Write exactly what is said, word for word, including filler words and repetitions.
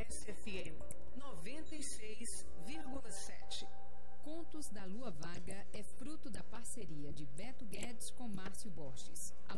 S F M noventa e seis vírgula sete. Contos da Lua Vaga é fruto da parceria de Beto Guedes com Márcio Borges.